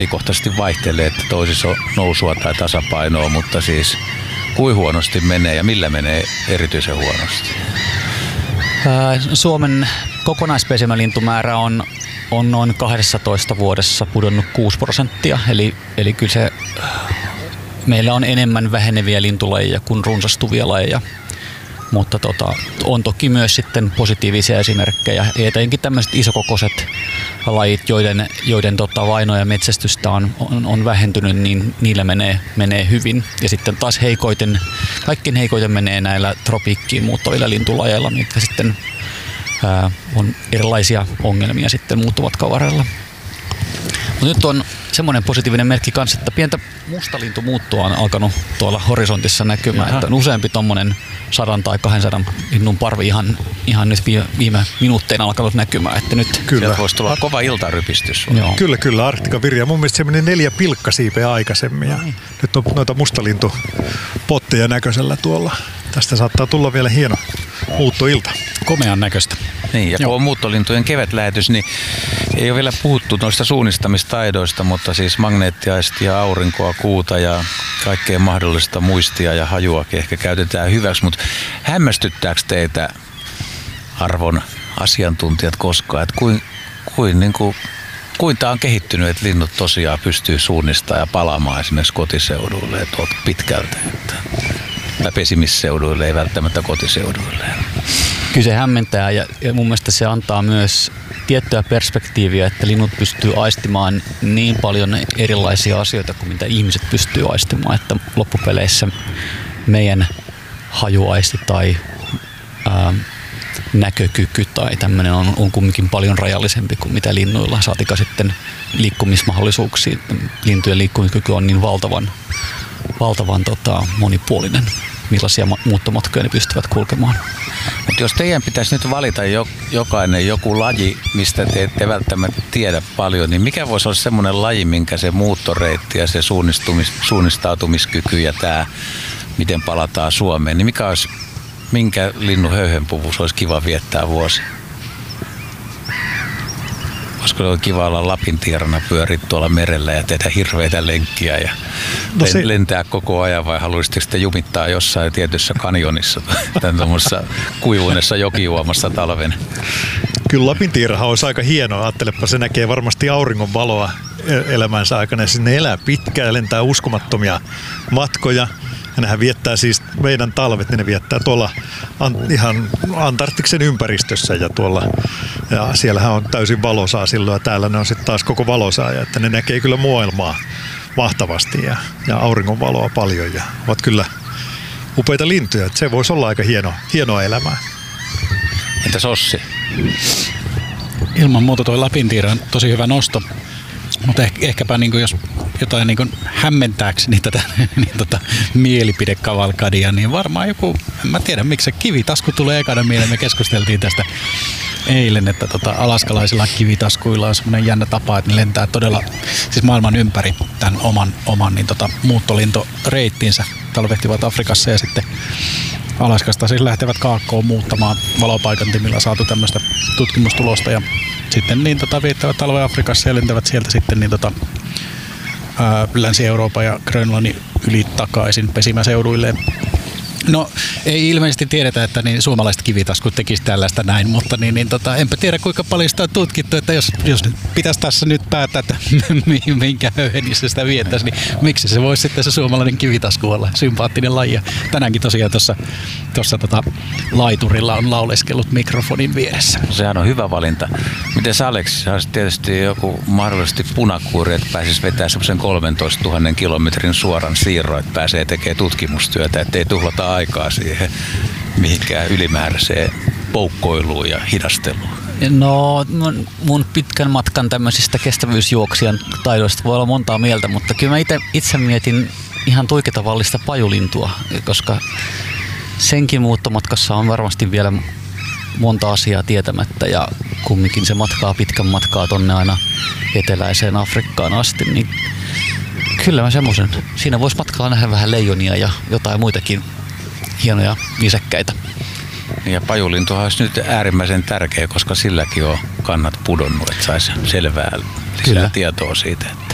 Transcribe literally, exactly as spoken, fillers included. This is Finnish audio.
lajikohtaisesti vaihtelee, että toisissa on nousua tai tasapainoa, mutta siis kuin huonosti menee ja millä menee erityisen huonosti? Suomen kokonaispesimälintumäärä on, on noin kaksitoista vuodessa pudonnut kuusi prosenttia, eli, eli kyllä se, meillä on enemmän väheneviä lintulajeja kuin runsastuvia lajeja. Mutta tota, on toki myös sitten positiivisia esimerkkejä, etenkin tämmöiset isokokoiset lajit, joiden, joiden tota, vainoa ja metsästystä on, on, on vähentynyt, niin niillä menee, menee hyvin. Ja sitten taas heikoiten, kaikkein heikoiten menee näillä tropiikkiin muuttavilla lintulajeilla, mitkä sitten ää, on erilaisia ongelmia sitten muuttomatkan varrella. Mutta nyt on semmoinen positiivinen merkki kanssa, että pientä mustalintumuuttoa on alkanut tuolla horisontissa näkymään. Jaha. Että on useampi tommonen sadan tai kahdensadan linnun parvi ihan, ihan nyt viime, viime minuutteina alkanut näkymään. Että nyt kyllä. Sieltä voisi tulla kova iltarypistys. Kyllä, kyllä. Arktika Virja. Mun mielestä se meni neljä pilkkasiipeä aikaisemmin. Ja mm. nyt on noita mustalintupotteja näköisellä tuolla. Tästä saattaa tulla vielä hieno muuttoilta. Komean näköistä. Niin, ja kun on muuttolintujen kevätlähetys, niin ei ole vielä puhuttu noista suunnistamistaidoista, mutta siis magneettiaistia, aurinkoa, kuuta ja kaikkea mahdollista muistia ja hajuakin ehkä käytetään hyväksi. Mutta hämmästyttääkö teitä, arvon asiantuntijat, koskaan, että kuin, kuin, niin kuin, kuin tämä on kehittynyt, että linnut tosiaan pystyy suunnistamaan ja palaamaan esimerkiksi kotiseuduille tuolta pitkältä, että tai pesimisseuduille, ei välttämättä kotiseuduille. Kyllä se hämmentää ja, ja mun mielestä se antaa myös tiettyä perspektiiviä, että linnut pystyy aistimaan niin paljon erilaisia asioita kuin mitä ihmiset pystyy aistimaan, että loppupeleissä meidän hajuaisti tai ää, näkökyky tai tämmöinen on, on kumminkin paljon rajallisempi kuin mitä linnuilla, saatika sitten liikkumismahdollisuuksia. Lintujen liikkumiskyky on niin valtavan, valtavan tota, monipuolinen, millaisia muuttomatkoja ne pystyvät kulkemaan. Mutta jos teidän pitäisi nyt valita jo, jokainen joku laji, mistä te ette välttämättä tiedä paljon, niin mikä voisi olla semmoinen laji, minkä se muuttoreitti ja se suunnistautumiskyky ja tämä, miten palataan Suomeen, niin mikä olisi, minkä linnun höyhenpuvus olisi kiva viettää vuosi? Olisiko ollut kiva olla lapintiirana, pyöriä tuolla merellä ja tehdä hirveitä lenkkiä ja no se... lentää koko ajan, vai haluaisitteko sitten jumittaa jossain tietyssä kanjonissa tai tuommoisessa kuivuneessa jokijuomassa talven? Kyllä lapintiirahan olisi aika hienoa. Ajattelepa, se näkee varmasti auringon valoa elämänsä aikana ja sinne elää pitkään ja lentää uskomattomia matkoja. Ja nehän viettää siis meidän talvet, niin ne viettää tuolla an, ihan Antarktiksen ympäristössä ja tuolla, ja siellähän on täysin valosaa silloin ja täällä ne on sitten taas koko valosaa, ja että ne näkee kyllä maailmaa mahtavasti ja, ja auringon valoa paljon ja ovat kyllä upeita lintuja, että se voisi olla aika hieno, hienoa elämää. Entäs Ossi? Ilman muuta tuo lapintiira on tosi hyvä nosto. Mutta ehkä, ehkäpä niin jos jotain niin hämmentääkseni tätä niin tota, mielipidekavalkadia, niin varmaan joku, en mä tiedä miksi se kivitasku tulee ekana mieleen. Me keskusteltiin tästä eilen, että tota, alaskalaisilla kivitaskuilla on semmoinen jännä tapa, että ne lentää todella siis maailman ympäri tämän oman, oman niin tota, muuttolintoreittinsä. Talvehtivat Afrikassa ja sitten Alaskasta siis lähtevät kaakkoon muuttamaan valopaikantimilla saatu tämmöistä tutkimustulosta ja sitten niin tota, viettävät talven Afrikassa ja lentävät sieltä sitten niin tota, ää, Länsi-Euroopan ja Grönlannin yli takaisin pesimäseuduilleen. No ei ilmeisesti tiedetä, että niin suomalaiset kivitaskut tekisivät tällaista näin, mutta niin, niin, tota, enpä tiedä kuinka paljon sitä on tutkittu, että jos, jos nyt pitäisi tässä nyt päättää, että minkä höyhenissä sitä viettäisi, niin miksi se voisi sitten se suomalainen kivitasku olla sympaattinen laji. Ja tänäänkin tosiaan tuossa, tuossa tota, laiturilla on lauleskellut mikrofonin vieressä. Sehän on hyvä valinta. Miten sä, Aleksi, olisi tietysti joku mahdollisesti punakuuri, että pääsisi vetämään semmoisen kolmetoistatuhatta kilometrin suoran siirron, että pääsee tekemään tutkimustyötä, ettei tuhlata aikaa siihen mihinkään ylimääräiseen poukkoiluun ja hidasteluun? No mun pitkän matkan tämmöisistä kestävyysjuoksijan taidoista voi olla montaa mieltä, mutta kyllä mä itse, itse mietin ihan tuikitavallista pajulintua, koska senkin muuttomatkassa on varmasti vielä monta asiaa tietämättä ja kumminkin se matkaa pitkän matkaa tonne aina eteläiseen Afrikkaan asti, niin kyllä mä semmoisen. Siinä voisi matkalla nähdä vähän leijonia ja jotain muitakin hienoja nisäkkäitä. Ja pajulintuhan olisi nyt äärimmäisen tärkeä, koska silläkin on kannat pudonnut, että saisi selvää lisää tietoa siitä.